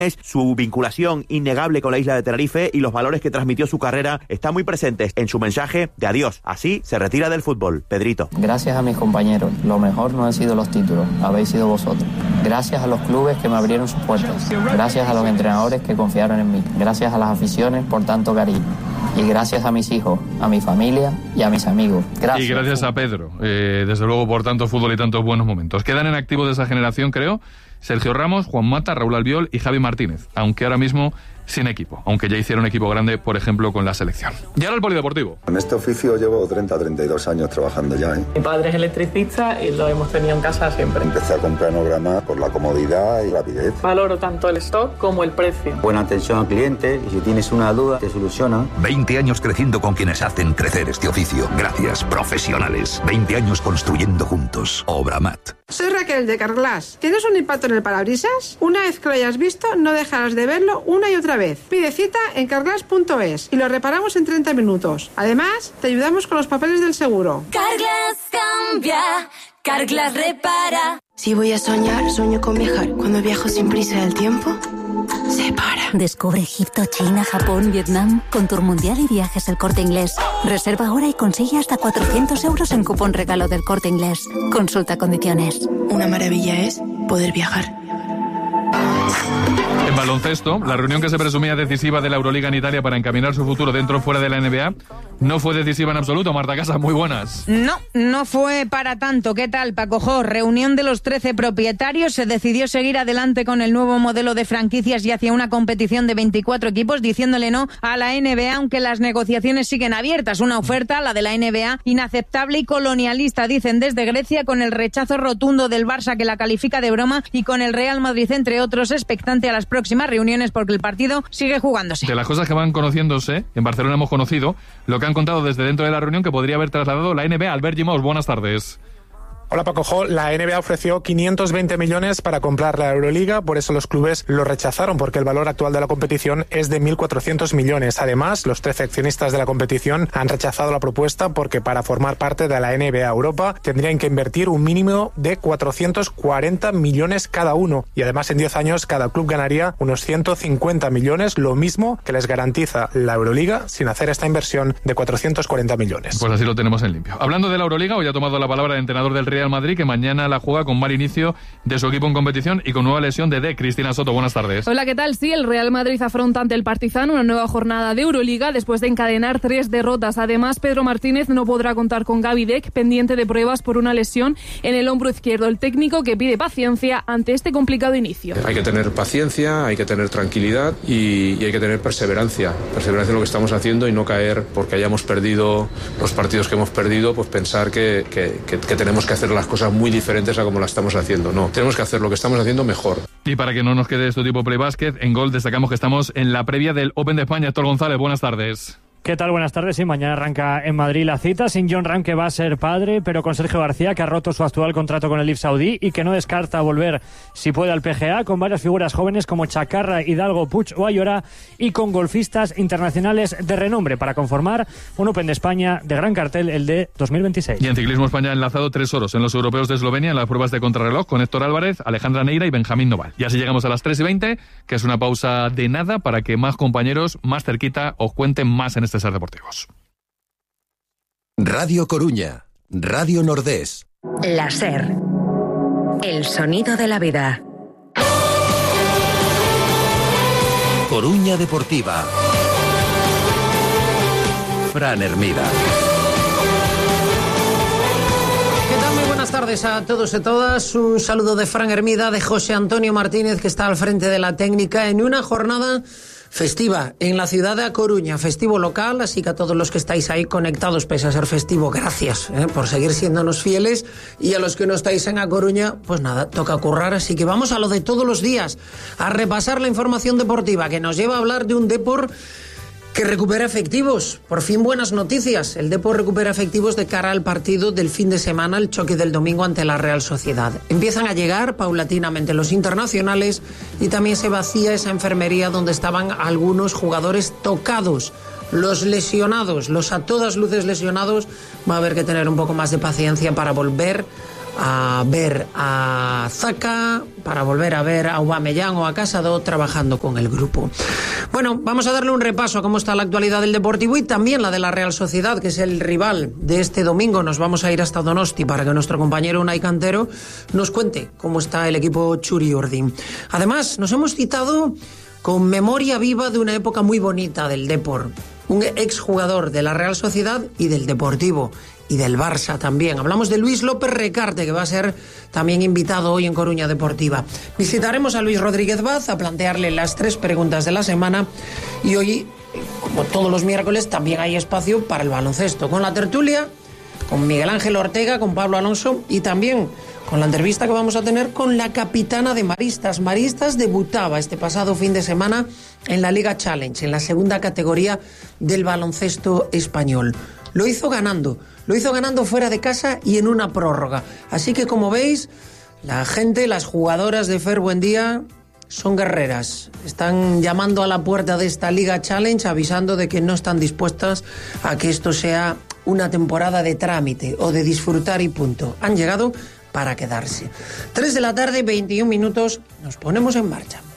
Su vinculación innegable con la isla de Tenerife y los valores que transmitió su carrera están muy presentes en su mensaje de adiós. Así se retira del fútbol. Pedrito. Gracias a mis compañeros. Lo mejor no han sido los títulos, habéis sido vosotros. Gracias a los clubes que me abrieron sus puertas. Gracias a los entrenadores que confiaron en mí. Gracias a las aficiones por tanto cariño. Y gracias a mis hijos, a mi familia y a mis amigos. Gracias. Y gracias a Pedro, desde luego por tanto fútbol y tantos buenos momentos. Quedan en activo de esa generación, creo, Sergio Ramos, Juan Mata, Raúl Albiol y Javi Martínez, aunque ahora mismo sin equipo, aunque ya hicieron equipo grande, por ejemplo, con la selección. Y ahora el polideportivo. En este oficio llevo 32 años trabajando ya, ¿eh? Mi padre es electricista y lo hemos tenido en casa siempre. Empecé a comprar Nogramat por la comodidad y rapidez. Valoro tanto el stock como el precio. Buena atención al cliente y si tienes una duda, te soluciona. 20 años creciendo con quienes hacen crecer este oficio. Gracias, profesionales. 20 años construyendo juntos. Obramat. Soy Raquel de Carglass. ¿Tienes un impacto en el parabrisas? Una vez que lo hayas visto, no dejarás de verlo una y otra vez. Pide cita en carglass.es y lo reparamos en 30 minutos. Además, te ayudamos con los papeles del seguro. Carglass cambia, Carglass repara. Si voy a soñar, sueño con viajar. Cuando viajo sin prisa del tiempo, se para. Descubre Egipto, China, Japón, Vietnam con Tour Mundial y Viajes El Corte Inglés. Reserva ahora y consigue hasta 400 euros en cupón regalo del Corte Inglés. Consulta condiciones. Una maravilla es poder viajar. En baloncesto, la reunión que se presumía decisiva de la Euroliga en Italia para encaminar su futuro dentro o fuera de la NBA no fue decisiva en absoluto. Marta Casas, muy buenas. No fue para tanto. ¿Qué tal, Paco Jo? Reunión de los 13 propietarios. Se decidió seguir adelante con el nuevo modelo de franquicias y hacia una competición de 24 equipos, diciéndole no a la NBA, aunque las negociaciones siguen abiertas. Una oferta, la de la NBA, inaceptable y colonialista, dicen desde Grecia, con el rechazo rotundo del Barça, que la califica de broma, y con el Real Madrid, entre otros, expectante a las próximas reuniones porque el partido sigue jugándose. De las cosas que van conociéndose, en Barcelona hemos conocido lo que han contado desde dentro de la reunión que podría haber trasladado la NBA. Albert Gimós, buenas tardes. Hola Paco Jo, la NBA ofreció 520 millones para comprar la Euroliga, por eso los clubes lo rechazaron, porque el valor actual de la competición es de 1.400 millones. Además, los 13 accionistas de la competición han rechazado la propuesta porque para formar parte de la NBA Europa tendrían que invertir un mínimo de 440 millones cada uno. Y además en 10 años cada club ganaría unos 150 millones, lo mismo que les garantiza la Euroliga sin hacer esta inversión de 440 millones. Pues así lo tenemos en limpio. Hablando de la Euroliga, hoy ha tomado la palabra el entrenador del Real Madrid, que mañana la juega con mal inicio de su equipo en competición y con nueva lesión de Cristina Soto. Buenas tardes. Hola, ¿qué tal? Sí, el Real Madrid afronta ante el Partizan una nueva jornada de Euroliga después de encadenar 3 derrotas. Además, Pedro Martínez no podrá contar con Gaby Deck, pendiente de pruebas por una lesión en el hombro izquierdo. El técnico que pide paciencia ante este complicado inicio. Hay que tener paciencia, hay que tener tranquilidad y hay que tener perseverancia. Perseverancia en lo que estamos haciendo y no caer porque hayamos perdido los partidos que hemos perdido, pues pensar que tenemos que hacer las cosas muy diferentes a como las estamos haciendo. No, tenemos que hacer lo que estamos haciendo mejor. Y para que no nos quede esto tipo Play Basket, en Gol destacamos que estamos en la previa del Open de España. Héctor González, buenas tardes. ¿Qué tal? Buenas tardes. Sí, mañana arranca en Madrid la cita, sin John Ram, que va a ser padre, pero con Sergio García, que ha roto su actual contrato con el Leaf Saudí y que no descarta volver, si puede, al PGA, con varias figuras jóvenes como Chacarra, Hidalgo, Puig o Ayora, y con golfistas internacionales de renombre para conformar un Open de España de gran cartel, el de 2026. Y en ciclismo, España ha enlazado 3 oros en los europeos de Eslovenia en las pruebas de contrarreloj con Héctor Álvarez, Alejandra Neira y Benjamín Noval. Y así llegamos a las 3:20, que es una pausa de nada para que más compañeros más cerquita os cuenten más en este Ser Deportivos. Radio Coruña, Radio Nordés. La SER, el sonido de la vida. Coruña Deportiva. Fran Hermida. ¿Qué tal? Muy buenas tardes a todos y todas. Un saludo de Fran Hermida, de José Antonio Martínez, que está al frente de la técnica en una jornada festiva en la ciudad de A Coruña, festivo local, así que a todos los que estáis ahí conectados, pese a ser festivo, gracias por seguir siéndonos fieles, y a los que no estáis en A Coruña, pues nada, toca currar, así que vamos a lo de todos los días, a repasar la información deportiva que nos lleva a hablar de un Depor que recupera efectivos. Por fin buenas noticias. El Depor recupera efectivos de cara al partido del fin de semana, el choque del domingo ante la Real Sociedad. Empiezan a llegar paulatinamente los internacionales y también se vacía esa enfermería donde estaban algunos jugadores tocados. Los lesionados, los a todas luces lesionados, va a haber que tener un poco más de paciencia para volver a ver a Zaka, para volver a ver a Aubameyang o a Casado trabajando con el grupo. Bueno, vamos a darle un repaso a cómo está la actualidad del Deportivo y también la de la Real Sociedad, que es el rival de este domingo. Nos vamos a ir hasta Donosti para que nuestro compañero Unai Cantero nos cuente cómo está el equipo Txuri-Urdin. Además, nos hemos citado con memoria viva de una época muy bonita del Depor. Un exjugador de la Real Sociedad y del Deportivo y del Barça también. Hablamos de Luis López Recarte, que va a ser también invitado hoy en Coruña Deportiva. Visitaremos a Luis Rodríguez Vaz a plantearle las 3 preguntas de la semana y hoy, como todos los miércoles, también hay espacio para el baloncesto, con la tertulia, con Miguel Ángel Ortega, con Pablo Alonso y también con la entrevista que vamos a tener con la capitana de Maristas. Maristas debutaba este pasado fin de semana en la Liga Challenge, en la segunda categoría del baloncesto español. Lo hizo ganando fuera de casa y en una prórroga. Así que, como veis, la gente, las jugadoras de Fer Buendía son guerreras. Están llamando a la puerta de esta Liga Challenge, avisando de que no están dispuestas a que esto sea una temporada de trámite o de disfrutar y punto. Han llegado para quedarse. 3 de la tarde, 21 minutos, nos ponemos en marcha.